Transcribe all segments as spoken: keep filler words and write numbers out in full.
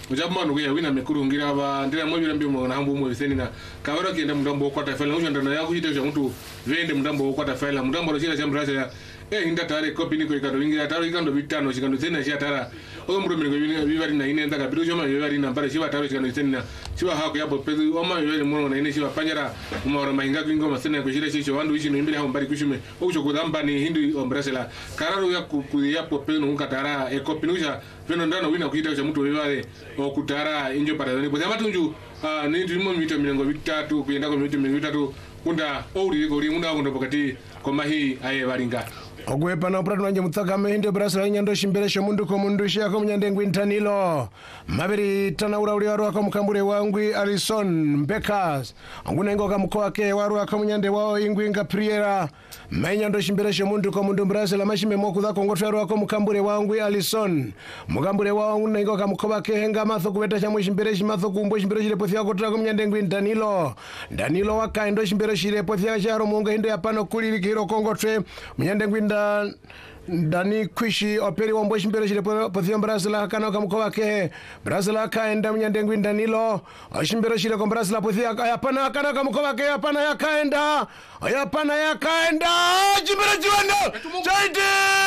ujambo nukuya wina mekurungira ba ndira mo birambi mo na hambu mo bisenina kawara kienda mudambo kwa tafela no ndana yako hite mtu vende mudambo kwa tafela mudambo ro chira chambrasa ya eh inda tare kopi niko ikado ingira taro ikando bitano chikando tena chia tara ozo muro miko bivari na ine ndaka bido joma bivari na mbara chiba taro chikando tena chiba hako yapo pedu oma bivari muro na ine chiba panjara umara mahinga kwingo masena ko chira chicho wandu ichi no imbere ha mbari kushume ocho kudamba ni hindu ombrasela kararo ya kuyapo pedu nkatara e kopi nuja veno ndano wina kuita cha mtu bivari okutara injo paradani kwa matunju ni ndimo mito milengo vitatu kuyenda ko mito milengo vitatu kunda ouri ko ri munda kondo pakati koma hii aye baringa ogwepa na pratu nanje mutsaka mehinde brasla nyando shimberesho mundu ko mundu shi ako mnyande ngwintanilo mabiri tana ura uri waru ako mkambure wangwi Alison Mbekas anguna ingo ka mkoa ke waru ako mnyande wao ingwinga priera menyando shimberesho mundu ko mundu brasla mashime moku za kongotra waru ako mkambure wangwi Alison mkambure wao nguna ingo ka mkoa ke henga matho kubeta cha mwishimbereshi matho kumbo shimbereshi le pothia kotra ko mnyande ngwintanilo Danilo waka ndo shimbereshi le pothia charo munga hindo ya pano kulili kiro kongotre mnyande ngwinda Dani Kwishi operi wombo shimbere shile pothia Brasla kana kamkoa ke Brasla kaenda mnyandengwi Danilo shimbere shile kwa Brasla pothia ayapana kana kamkoa ke ayapana yakaenda ayapana yakaenda shimbere jiwanda chaite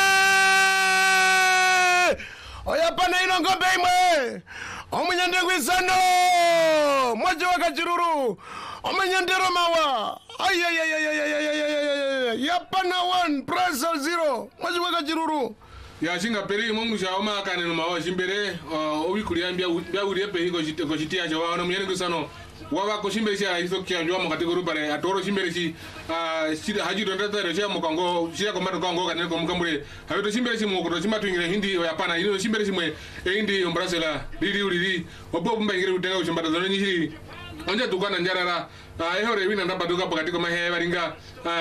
ayapana ino ngombe imwe omnyandengwi sano moja wakachiruru omnyandero mawa ay ay ay ay ay ay ay yapana one Brazil zero maji waka jiruru ya shinga peri mungu shaoma kana no mawa shimbere obi kuriambia bya uri epe hiko ko chitia jawa no myene kusano wawa ko shimbere sha hizo kianjwa mo kategori pare atoro shimbere shi shida haji ndo ndata sha mo kango shia ko mato kango kana ko mukambure habito shimbere shi mo ko shimatu ngire hindi yapana ino shimbere shi mwe hindi ombrasela riri uri obo mba ngire utenga ushambata zano nyiri onja tukana njarara ehore wina ndaba duka pakati koma he baringa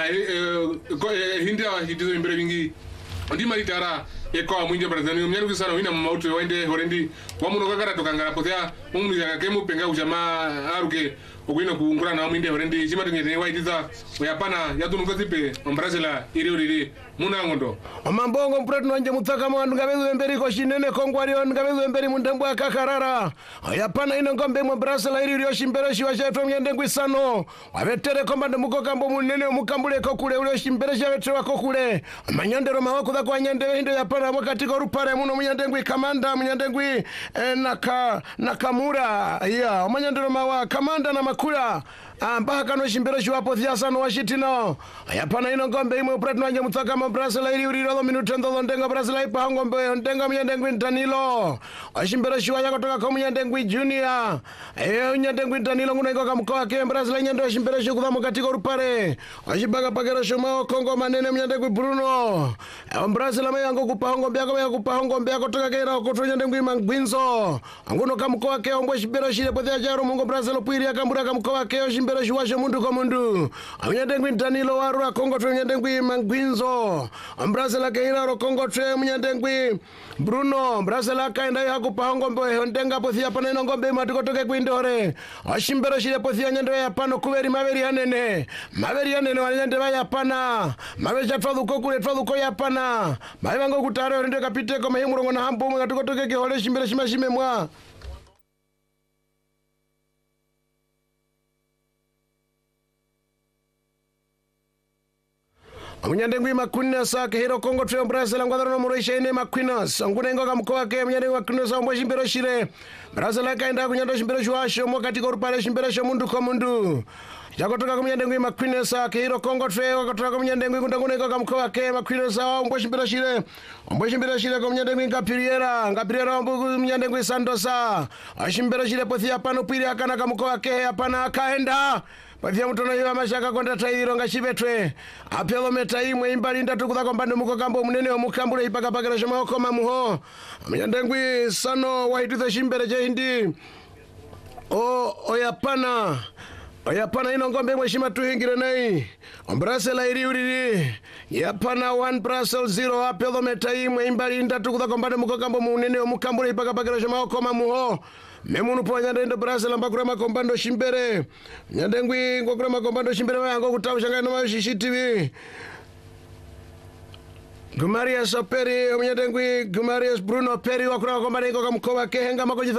hindi awa hitizo imbere wingi ndi maritara eko mwinje barazani mnyaru kisano wina mautu wende horendi wamuno kakara tokangara pothea umu ya kemu penga ushama aruke okuina kuungura na mwinde horendi chimatu ngene waitiza oyapana yatunu kazipe ombrasela iri uri muna ngondo omambongo mpretu nanje mutsaka mwandu ngabezu emberi ko shinene kongwarion ngabezu emberi mundambu akakarara oyapana ino ngombe mu Brasla iri uri shimbere shi washetwa mnyande ngwisano wabetere komba ndemuko kambo munene mukambule ko kule uri shimbere shi wetwa ko kule amanyandero mawako za kwa nyande hindo yapana wakati ko rupare muno mnyande ngwi kamanda mnyande ngwi eh, naka nakamura yeah omanyandero mawa kamanda na makula amba kano shimbere shi wapo thia sano washitino ayapana ino ngombe imwe pretu nanje mutsaka mu Brasla iri uri ro minuto ndo ndenga Brasla ipa ngombe ndenga mnyande ngwi Danilo ashimbere shi wanya kutoka kwa mnyande ngwi Junior eh mnyande ngwi Danilo nguna iko kamkoa ke Brasla nyando shimbere shi kudhamu katiko rupare ashibaga pagero shoma Kongo manene mnyande ngwi Bruno Brasla mayango kupa ngombe yako mayango kupa ngombe yako kutoka ke ro kutoka nyande ngwi Mangwinzo nguno kamkoa ke ombo shimbere shi lepothia jaro mungo Brasla pwiri akambura kamkoa ke shimbere shi washe mundu kwa mundu mnyande ngwi Danilo waru Kongo tro nyande ngwi Mangwinzo Brasla keira ro Kongo tre mnyande ngwi Bruno Brasla kaenda yaku pahango mbo ndenga pothia pana ino ngombe matiko toke kwindore ashimbero shile pothia nyande ya pano kuberi maveri anene maveri anene wanyande vaya pana maveja twadhuko kule twadhuko ya pana maivango kutare rende kapiteko mahimurongo na hambo mwa tiko toke kihole shimbere shimashime mwa mnyande ngwi Maquinas hero Kongo tre Brasla ngwadaro no muroisha ine Maquinas ngune ngoka mkoa ke mnyande ngwi Maquinas ombo shimbero shire Brasla kaenda kunyando shimbero shwasho mo katiko rupare shimbero sho mundu ko mundu jakotoka kumnyande ngwi Maquinas hero Kongo tre wakotoka kumnyande ngwi kundangune ngoka mkoa ke Maquinas ombo shimbero shire ombo shimbero shire kumnyande ngwi Ngapiriera Ngapiriera ombo mnyande ngwi Sandosa ashimbero shire pothia pano piri akana kamkoa ke apana kaenda Pathia mutono yiwa mashaka konda tairo ngashibetwe apelo meta imwe imbali ndatu kutha kombande muko kambo munene omukambule ipaka pakera shoma okoma muho mnyande ngwi sano waituthe shimbere je hindi o oyapana oyapana ino ngombe mweshima tuhingire nei Brasla iri uri yapana one Brazil zero apelo meta imwe imbali ndatu kutha kombande muko kambo munene omukambule ipaka pakera shoma okoma muho memunu po nyande ndo Brasla mbakura makombando shimbere nyande ngwi ngokura makombando shimbere wango kutawu shanga no mashishi T V Gumarias Peri nyande ngwi Gumarias Bruno Peri wakura makombando ko kamkoa kehenga makoji